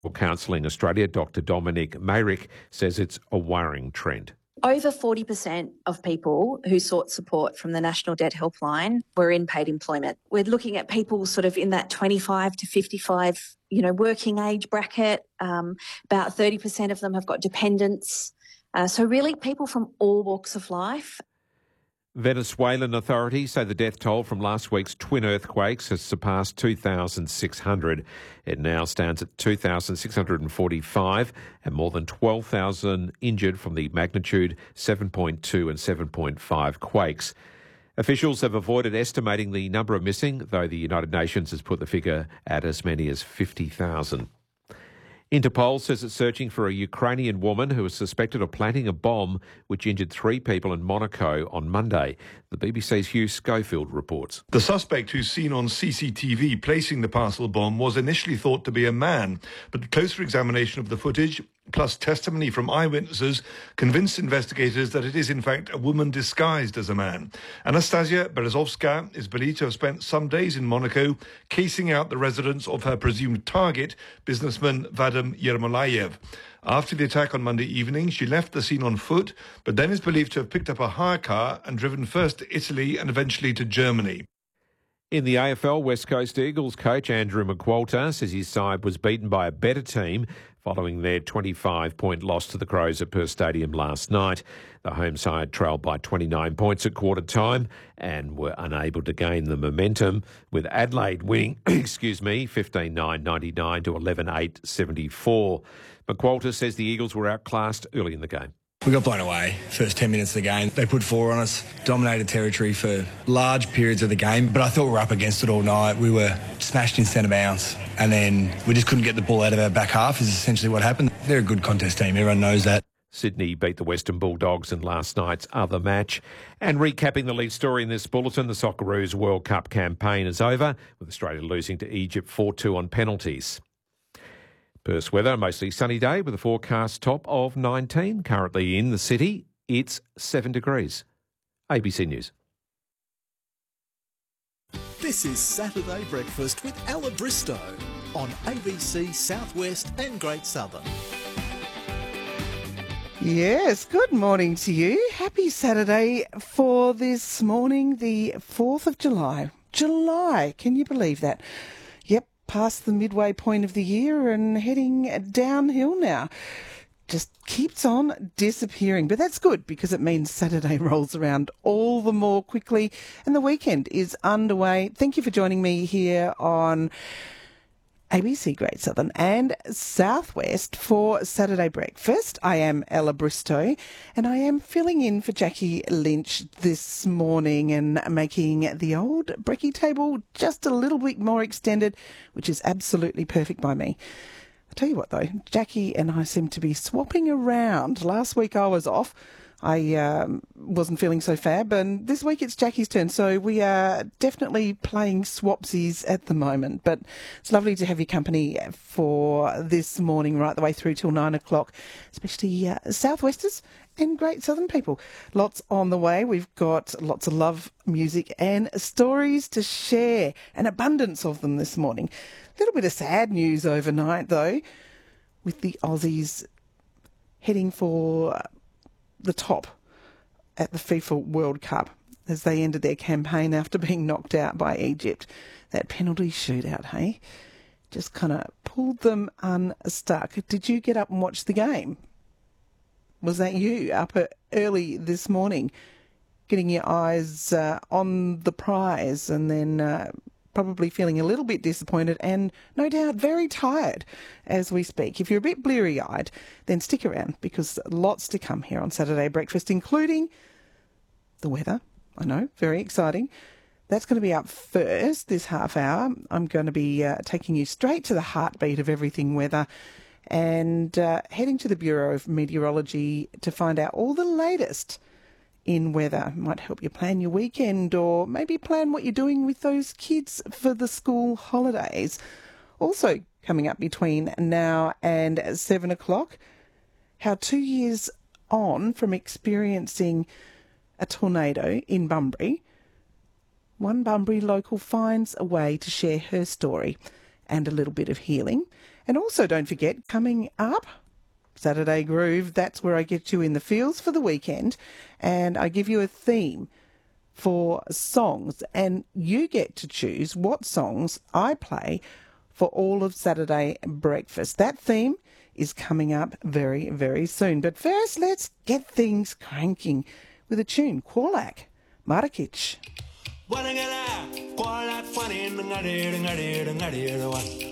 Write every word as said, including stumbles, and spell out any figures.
Counselling Australia, Doctor Dominic Mayrick, says it's a worrying trend. Over forty percent of people who sought support from the National Debt Helpline were in paid employment. We're looking at people sort of in that twenty-five to fifty-five, you know, working age bracket. Um, about thirty percent of them have got dependents. Uh, so really people from all walks of life. Venezuelan authorities say the death toll from last week's twin earthquakes has surpassed two thousand six hundred. It now stands at two thousand six hundred forty-five and more than twelve thousand injured from the magnitude seven point two and seven point five quakes. Officials have avoided estimating the number of missing, though the United Nations has put the figure at as many as fifty thousand. Interpol says it's searching for a Ukrainian woman who is suspected of planting a bomb which injured three people in Monaco on Monday. The B B C's Hugh Schofield reports. The suspect, who's seen on C C T V placing the parcel bomb, was initially thought to be a man, but closer examination of the footage, plus testimony from eyewitnesses, convinced investigators that it is in fact a woman disguised as a man. Anastasia Berezovska is believed to have spent some days in Monaco casing out the residence of her presumed target, businessman Vadim Yermolayev. After the attack on Monday evening, she left the scene on foot, but then is believed to have picked up a hire car and driven first to Italy and eventually to Germany. In the A F L, West Coast Eagles coach Andrew McQualter says his side was beaten by a better team following their twenty-five point loss to the Crows at Perth Stadium last night. The home side trailed by twenty-nine points at quarter time and were unable to gain the momentum, with Adelaide winning, excuse me, fifteen nine ninety-nine to eleven eight seventy-four. McQualter says the Eagles were outclassed early in the game. We got blown away first ten minutes of the game. They put four on us, dominated territory for large periods of the game, but I thought we were up against it all night. We were smashed in centre bounce, and then we just couldn't get the ball out of our back half is essentially what happened. They're a good contest team, everyone knows that. Sydney beat the Western Bulldogs in last night's other match. And recapping the lead story in this bulletin, the Socceroos World Cup campaign is over, with Australia losing to Egypt four two on penalties. Perth's weather, mostly sunny day with a forecast top of nineteen. Currently in the city, it's seven degrees. A B C News. This is Saturday Breakfast with Ella Bristow on A B C Southwest and Great Southern. Yes, good morning to you. Happy Saturday for this morning, the fourth of July. July, can you believe that? Yep, past the midway point of the year and heading downhill now. Just keeps on disappearing. But that's good because it means Saturday rolls around all the more quickly and the weekend is underway. Thank you for joining me here on A B C Great Southern and Southwest for Saturday Breakfast. I am Ella Bristow and I am filling in for Jackie Lynch this morning and making the old brekkie table just a little bit more extended, which is absolutely perfect by me. I tell you what though, Jackie and I seem to be swapping around. Last week I was off. I um, wasn't feeling so fab, and this week it's Jackie's turn, so we are definitely playing swapsies at the moment. But it's lovely to have your company for this morning right the way through till nine o'clock, especially uh, Southwesters and Great Southern people. Lots on the way. We've got lots of love, music and stories to share, an abundance of them this morning. A little bit of sad news overnight, though, with the Aussies heading for the top at the FIFA World Cup as they ended their campaign after being knocked out by Egypt. That penalty shootout, hey? Just kind of pulled them unstuck. Did you get up and watch the game? Was that you up early this morning, getting your eyes uh, on the prize and then uh, probably feeling a little bit disappointed and no doubt very tired as we speak? If you're a bit bleary-eyed, then stick around because lots to come here on Saturday Breakfast, including the weather. I know, very exciting. That's going to be up first this half hour. I'm going to be uh, taking you straight to the heartbeat of everything weather and uh, heading to the Bureau of Meteorology to find out all the latest in weather. Might help you plan your weekend or maybe plan what you're doing with those kids for the school holidays. Also coming up between now and seven o'clock, how two years on from experiencing a tornado in Bunbury, one Bunbury local finds a way to share her story and a little bit of healing. And also don't forget, coming up, Saturday Groove, that's where I get you in the fields for the weekend, and I give you a theme for songs, and you get to choose what songs I play for all of Saturday breakfast. That theme is coming up very, very soon. But first, let's get things cranking with a tune. Qualak, Marakic.